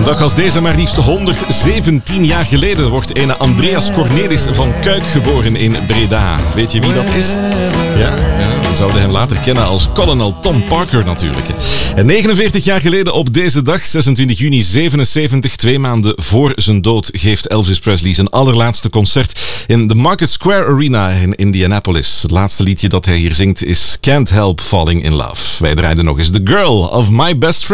dag als deze, maar liefst 117 jaar geleden, wordt ene Andreas Cornelis van Kuik geboren in Breda. Weet je wie dat is? Ja, we zouden hem later kennen als Colonel Tom Parker natuurlijk. En 49 jaar geleden op deze dag, 26 juni 77, 2 maanden voor zijn dood, geeft Elvis Presley zijn allerlaatste concert in de Market Square Arena in Indianapolis. Het laatste liedje dat hij hier zingt is Can't Help Falling in Love. Wij draaiden nog eens The Girl of My Best Friend.